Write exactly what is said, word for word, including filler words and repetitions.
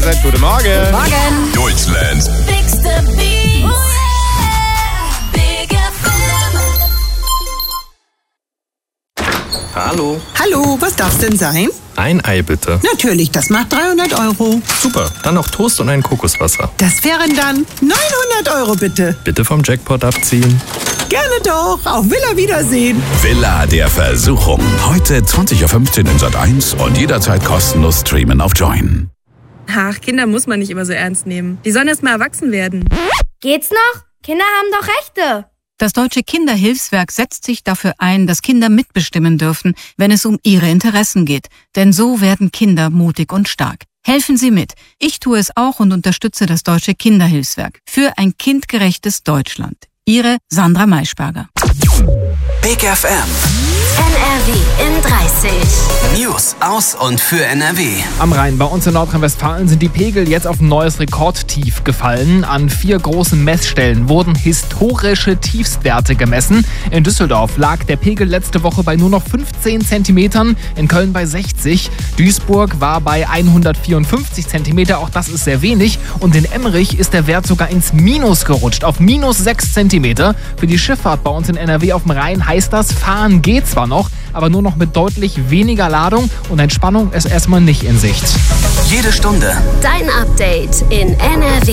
Elisabeth, guten Morgen. Morgen. Deutschlands Bigste Beats. Oh yeah. Big F M. Hallo. Hallo, was darf's denn sein? Ein Ei bitte. Natürlich, das macht dreihundert Euro. Super, dann noch Toast und ein Kokoswasser. Das wären dann neunhundert Euro bitte. Bitte vom Jackpot abziehen. Gerne doch, auf Villa Wiedersehen. Villa der Versuchung. Heute zwanzig Uhr fünfzehn in Sat eins und jederzeit kostenlos streamen auf Join. Ach, Kinder muss man nicht immer so ernst nehmen. Die sollen erst mal erwachsen werden. Geht's noch? Kinder haben doch Rechte. Das Deutsche Kinderhilfswerk setzt sich dafür ein, dass Kinder mitbestimmen dürfen, wenn es um ihre Interessen geht. Denn so werden Kinder mutig und stark. Helfen Sie mit. Ich tue es auch und unterstütze das Deutsche Kinderhilfswerk für ein kindgerechtes Deutschland. Ihre Sandra Maischberger. Big F M. N R W in dreißig. News aus und für N R W. Am Rhein bei uns in Nordrhein-Westfalen sind die Pegel jetzt auf ein neues Rekordtief gefallen. An vier großen Messstellen wurden historische Tiefstwerte gemessen. In Düsseldorf lag der Pegel letzte Woche bei nur noch fünfzehn Zentimetern, in Köln bei sechzig. Duisburg war bei hundertvierundfünfzig Zentimeter, auch das ist sehr wenig. Und in Emmerich ist der Wert sogar ins Minus gerutscht, auf minus sechs Zentimeter. Für die Schifffahrt bei uns in N R W auf dem Rhein heißt das, fahren geht zwar noch, aber nur noch mit deutlich weniger Ladung und Entspannung ist erstmal nicht in Sicht. Jede Stunde Dein Update in N R W.